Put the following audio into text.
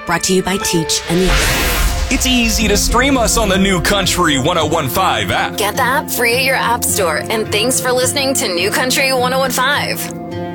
Brought to you by Teach and the app. It's easy to stream us on the New Country 1015 app. Get the app free at your app store. And thanks for listening to New Country 1015.